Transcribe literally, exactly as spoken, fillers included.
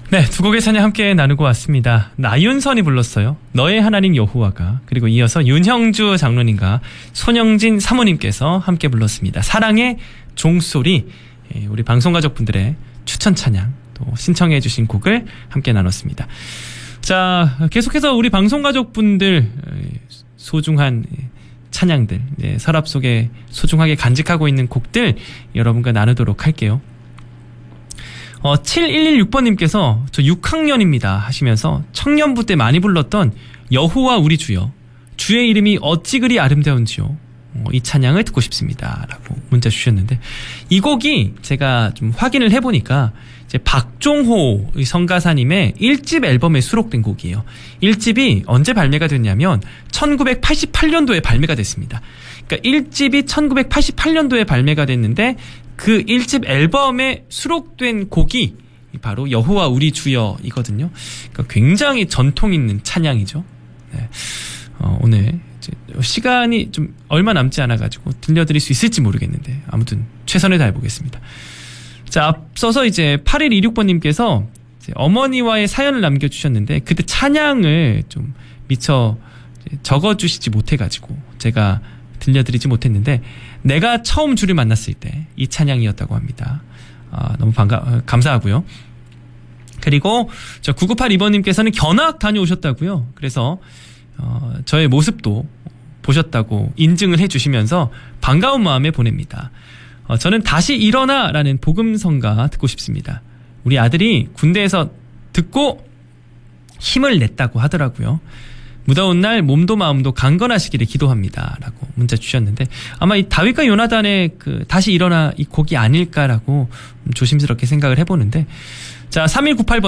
네, 두 곡의 찬양 함께 나누고 왔습니다. 나윤선이 불렀어요. 너의 하나님 여호와가. 그리고 이어서 윤형주 장로님과 손영진 사모님께서 함께 불렀습니다. 사랑의 종소리. 우리 방송가족분들의 추천 찬양 또 신청해 주신 곡을 함께 나눴습니다. 자, 계속해서 우리 방송가족분들 소중한 찬양들, 서랍 속에 소중하게 간직하고 있는 곡들 여러분과 나누도록 할게요. 어, 칠일일육 번님께서 저 육 학년입니다 하시면서 청년부 때 많이 불렀던 여호와 우리 주여, 주의 이름이 어찌 그리 아름다운지요, 어, 이 찬양을 듣고 싶습니다 라고 문자 주셨는데, 이 곡이 제가 좀 확인을 해보니까 이제 박종호 성가사님의 일 집 앨범에 수록된 곡이에요. 일 집이 언제 발매가 됐냐면 천구백팔십팔 년도에 발매가 됐습니다. 그러니까 일 집이 천구백팔십팔 년도에 발매가 됐는데 그 일 집 앨범에 수록된 곡이 바로 여호와 우리 주여이거든요. 그러니까 굉장히 전통 있는 찬양이죠. 네. 어, 오늘 이제 시간이 좀 얼마 남지 않아가지고 들려드릴 수 있을지 모르겠는데 아무튼 최선을 다해보겠습니다. 자, 앞서서 이제 팔일이육 번님께서 이제 어머니와의 사연을 남겨주셨는데 그때 찬양을 좀 미처 적어주시지 못해가지고 제가 들려드리지 못했는데, 내가 처음 주를 만났을 때 이 찬양이었다고 합니다. 아, 너무 반가, 감사하고요. 그리고 저 구구팔이 번님께서는 견학 다녀오셨다고요. 그래서 어, 저의 모습도 보셨다고 인증을 해주시면서 반가운 마음에 보냅니다. 어, 저는 다시 일어나라는 복음성가 듣고 싶습니다. 우리 아들이 군대에서 듣고 힘을 냈다고 하더라고요. 무더운 날 몸도 마음도 강건하시기를 기도합니다 라고 문자 주셨는데, 아마 이 다윗과 요나단의 그 다시 일어나 이 곡이 아닐까라고 조심스럽게 생각을 해보는데, 자, 삼일구팔 번